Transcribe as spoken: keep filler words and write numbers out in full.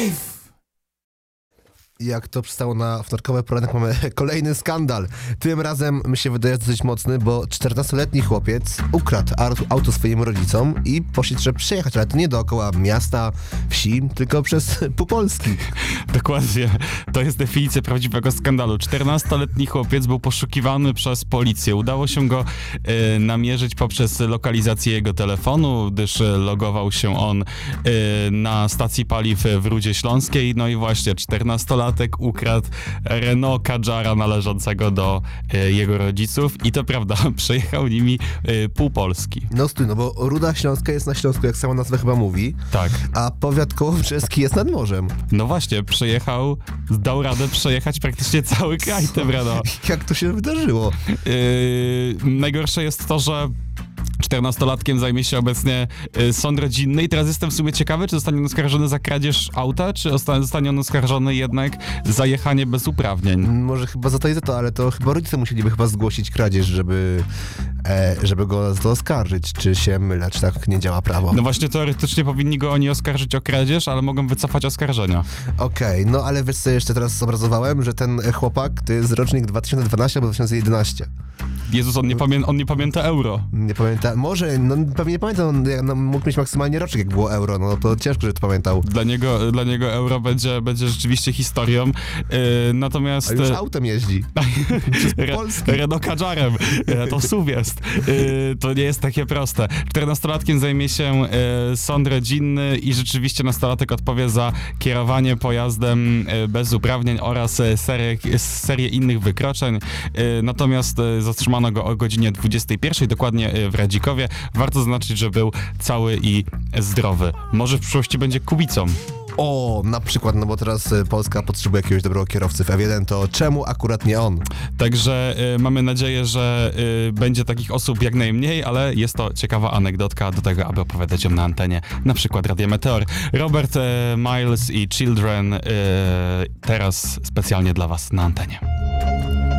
Live! Jak to przystało na wtorkowy poranek, mamy kolejny skandal. Tym razem mi się wydaje dosyć mocny, bo czternastoletni chłopiec ukradł auto swoim rodzicom i poszedł, żeby przejechać, ale to nie dookoła miasta, wsi, tylko przez pół Polski. Dokładnie. To jest definicja prawdziwego skandalu. czternastoletni chłopiec był poszukiwany przez policję. Udało się go e, namierzyć poprzez lokalizację jego telefonu, gdyż logował się on e, na stacji paliw w Rudzie Śląskiej. No i właśnie, czternastolatek ukradł Renault Kadżara należącego do e, jego rodziców i to prawda, przejechał nimi e, pół Polski. No stój, no bo Ruda Śląska jest na Śląsku, jak sama nazwa chyba mówi. Tak. A powiat kołobrzeski jest nad morzem. No właśnie, przejechał, dał radę przejechać praktycznie cały kraj tym Renault. Jak to się wydarzyło? Yy, najgorsze jest to, że czternastolatkiem zajmie się obecnie y, sąd rodzinny i teraz jestem w sumie ciekawy, czy zostanie on oskarżony za kradzież auta, czy osta- zostanie on oskarżony jednak za jechanie bez uprawnień. Może chyba za to i za to, ale to chyba rodzice musieliby chyba zgłosić kradzież, żeby, e, żeby go za to oskarżyć. Czy się mylę, czy tak nie działa prawo? No właśnie teoretycznie powinni go oni oskarżyć o kradzież, ale mogą wycofać oskarżenia. Okej, okay, no ale wiesz co jeszcze teraz zobrazowałem, że ten chłopak to jest rocznik dwa tysiące dwunasty albo dwa tysiące jedenasty. Jezus, on nie, pamię- on nie pamięta euro. Nie pamięta, może, no pewnie nie pamięta, on, no, mógł mieć maksymalnie roczek, jak było euro, no to ciężko, że to pamiętał. Dla niego, dla niego euro będzie, będzie rzeczywiście historią, yy, natomiast... Ale już autem jeździ. Re- Renault Kadżarem, yy, to S U V jest. Yy, to nie jest takie proste. czternastolatkiem zajmie się yy, sąd rodzinny i rzeczywiście nastolatek odpowie za kierowanie pojazdem yy, bez uprawnień oraz yy, serię, serię innych wykroczeń. Yy, natomiast yy, zatrzymano go o godzinie dwudziestej pierwszej, dokładnie w Radzikowie. Warto zaznaczyć, że był cały i zdrowy. Może w przyszłości będzie Kubicą. O, na przykład, no bo teraz Polska potrzebuje jakiegoś dobrego kierowcy w F jeden, to czemu akurat nie on? Także y, mamy nadzieję, że y, będzie takich osób jak najmniej, ale jest to ciekawa anegdotka do tego, aby opowiadać ją na antenie, na przykład Radia Meteor. Robert y, Miles i Children y, teraz specjalnie dla was na antenie.